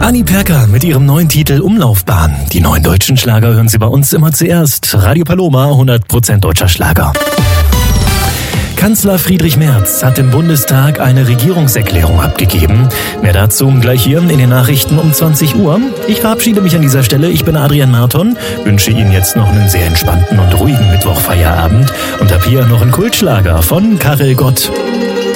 Anni Perker mit ihrem neuen Titel Umlaufbahn. Die neuen deutschen Schlager hören Sie bei uns immer zuerst. Radio Paloma, 100% deutscher Schlager. Kanzler Friedrich Merz hat im Bundestag eine Regierungserklärung abgegeben. Mehr dazu gleich hier in den Nachrichten um 20 Uhr. Ich verabschiede mich an dieser Stelle. Ich bin Adrian Marton, wünsche Ihnen jetzt noch einen sehr entspannten und ruhigen Mittwochfeierabend und habe hier noch einen Kultschlager von Karel Gott.